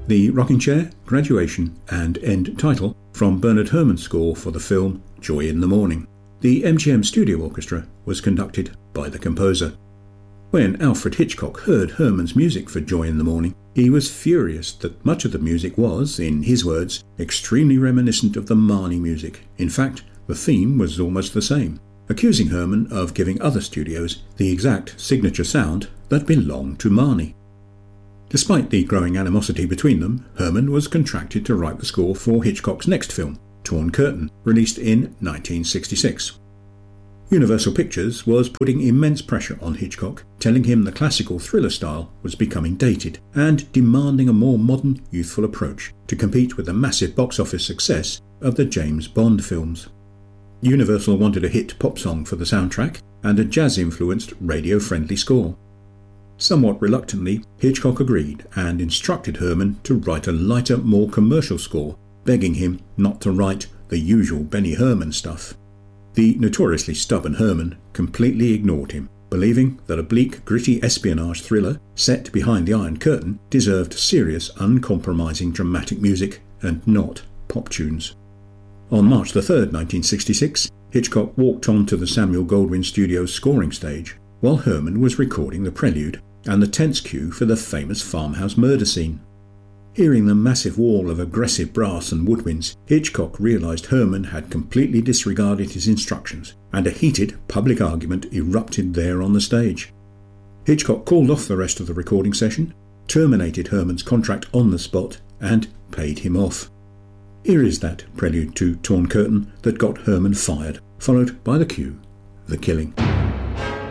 The rocking chair, graduation and end title from Bernard Herrmann's score for the film Joy in the Morning. The MGM Studio Orchestra was conducted by the composer. When Alfred Hitchcock heard Herrmann's music for Joy in the Morning, he was furious that much of the music was, in his words, extremely reminiscent of the Marnie music. In fact, the theme was almost the same, accusing Herrmann of giving other studios the exact signature sound that belonged to Marnie. Despite the growing animosity between them, Herrmann was contracted to write the score for Hitchcock's next film, Torn Curtain, released in 1966. Universal Pictures was putting immense pressure on Hitchcock, telling him the classical thriller style was becoming dated and demanding a more modern, youthful approach to compete with the massive box office success of the James Bond films. Universal wanted a hit pop song for the soundtrack and a jazz-influenced, radio-friendly score. Somewhat reluctantly, Hitchcock agreed and instructed Herrmann to write a lighter, more commercial score, begging him not to write the usual Benny Herrmann stuff. The notoriously stubborn Herrmann completely ignored him, believing that a bleak, gritty espionage thriller set behind the Iron Curtain deserved serious, uncompromising dramatic music and not pop tunes. On March 3, 1966, Hitchcock walked onto the Samuel Goldwyn Studios scoring stage while Herrmann was recording the prelude and the tense cue for the famous farmhouse murder scene. Hearing the massive wall of aggressive brass and woodwinds, Hitchcock realised Herrmann had completely disregarded his instructions, and a heated public argument erupted there on the stage. Hitchcock called off the rest of the recording session, terminated Herrmann's contract on the spot, and paid him off. Here is that prelude to Torn Curtain that got Herrmann fired, followed by the cue, the killing.